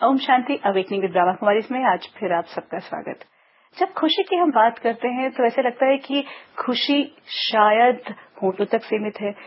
Om Shanti awakening with Brahma Kumaris में आज फिर आप सबका स्वागत। जब खुशी की हम बात करते हैं तो ऐसे लगता है कि खुशी शायद होठों तक सीमित है,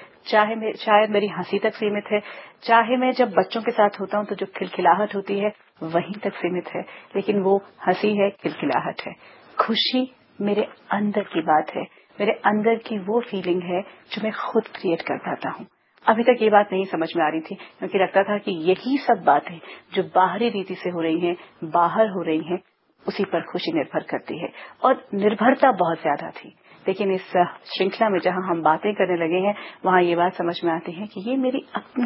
शायद मेरी हंसी तक सीमित है, चाहे मैं जब बच्चों के साथ होता हूं तो जो खिलखिलाहट होती है वहीं तक सीमित है, लेकिन वो हंसी है, खिलखिलाहट है। खुशी मेरे अंदर की बात है, मेरे अंदर की वो फीलिंग है जो मैं खुद क्रिएट कर पाता हूं। अभी तक ये बात नहीं समझ में आ रही थी, क्योंकि लगता था कि यही सब बातें जो बाहरी रीति से हो रही हैं, बाहर हो रही हैं, उसी पर खुशी निर्भर करती है और निर्भरता बहुत ज्यादा थी। लेकिन इस श्रृंखला में जहां हम बातें करने लगे हैं वहां ये बात समझ में आती है कि ये मेरी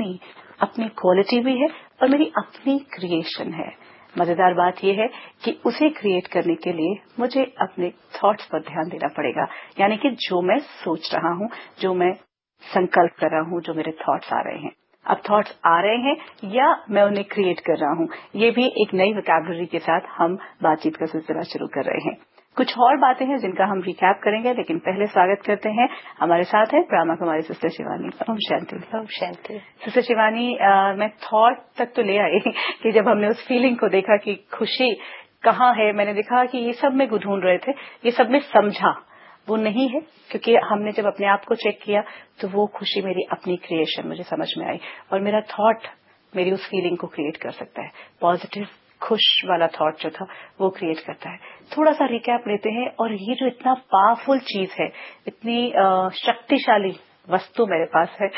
अपनी क्वालिटी भी है और मेरी अपनी क्रिएशन है। मजेदार बात यह है कि उसे क्रिएट करने के लिए मुझे अपने थॉट्स पर ध्यान देना पड़ेगा, यानी कि जो मैं सोच रहा हूं, जो मैं संकल्प कर रहा हूं, जो मेरे थॉट्स आ रहे हैं। अब थॉट्स आ रहे हैं या मैं उन्हें क्रिएट कर रहा हूं, ये भी एक नई वोकैबुलरी के साथ हम बातचीत का सिलसिला शुरू कर रहे हैं। कुछ और बातें हैं जिनका हम रिकैप करेंगे, लेकिन पहले स्वागत करते हैं। हमारे साथ है ब्रह्मा कुमारी सिस्टर शिवानी। ओम शांति। ओम शांति। सिस्टर शिवानी, मैं थॉट तक तो ले आई कि जब हमने उस फीलिंग को देखा कि खुशी कहाँ है, मैंने देखा कि ये सब में ढूंढ रहे थे, ये सब में समझा वो नहीं है, क्योंकि हमने जब अपने आप को चेक किया तो वो खुशी मेरी अपनी क्रिएशन मुझे समझ में आई और मेरा थॉट मेरी उस फीलिंग को क्रिएट कर सकता है। पॉजिटिव खुश वाला थॉट जो था वो क्रिएट करता है। थोड़ा सा रिकैप लेते हैं, और ये जो इतना पावरफुल चीज है, इतनी शक्तिशाली वस्तु मेरे पास है,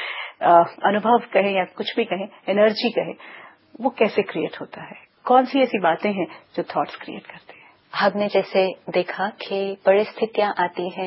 अनुभव कहें या कुछ भी कहें, एनर्जी कहें, वो कैसे क्रिएट होता है? कौन सी ऐसी बातें हैं जो थॉट्स क्रिएट करते हैं? हमने जैसे देखा कि परिस्थितियां आती हैं,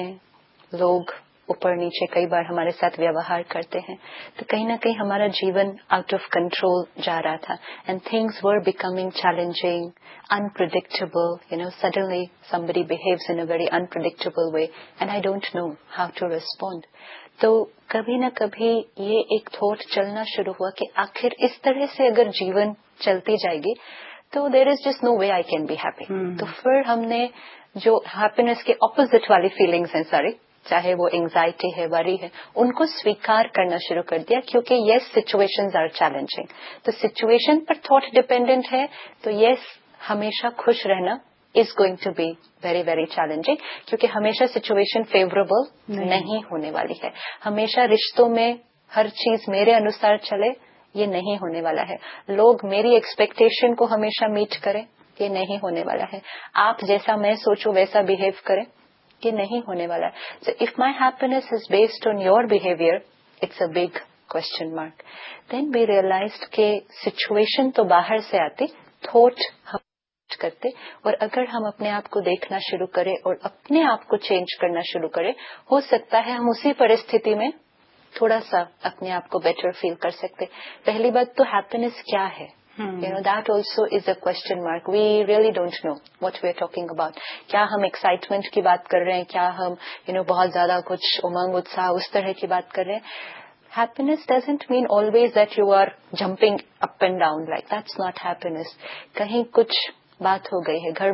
लोग ऊपर नीचे कई बार हमारे साथ व्यवहार करते हैं, तो कहीं ना कहीं हमारा जीवन आउट ऑफ कंट्रोल जा रहा था and things were becoming challenging, unpredictable, suddenly somebody behaves in a very unpredictable way and I don't know how to respond. तो कभी ना कभी ये एक थॉट चलना शुरू हुआ कि आखिर इस तरह से अगर जीवन चलती जाएगी तो there is just no way I can be happy. तो फिर हमने जो हैप्पीनेस के ऑपोजिट वाली फीलिंग्स हैं सारी, चाहे वो एंजाइटी है, वरी है, उनको स्वीकार करना शुरू कर दिया, क्योंकि यस सिचुएशंस आर चैलेंजिंग। तो सिचुएशन पर थॉट डिपेंडेंट है तो यस हमेशा खुश रहना is going to be very very challenging, क्योंकि हमेशा सिचुएशन फेवरेबल नहीं होने वाली है। हमेशा रिश्तों में हर चीज मेरे अनुसार चले, ये नहीं होने वाला है। लोग मेरी एक्सपेक्टेशन को हमेशा मीट करें, ये नहीं होने वाला है। आप जैसा मैं सोचूं वैसा बिहेव करें, ये नहीं होने वाला है। So if my happiness is based on your behaviour, it's a big question mark. Then we realised के सिचुएशन तो बाहर से आती, थॉट हम करते, और अगर हम अपने आप को देखना शुरू करें और अपने आप को चेंज करना शुरू करें, हो सकता है हम उसी परिस्थिति में थोड़ा सा अपने आप को बेटर फील कर सकते। पहली बात तो हैप्पीनेस क्या है, that also is a question mark. We really don't know what we are talking about. क्या हम एक्साइटमेंट की बात कर रहे हैं, क्या हम बहुत ज्यादा कुछ उमंग उत्साह उस तरह की बात कर रहे हैं। Happiness doesn't mean always that you are jumping up and down, like that's not happiness. कहीं कुछ बात हो गई है, घर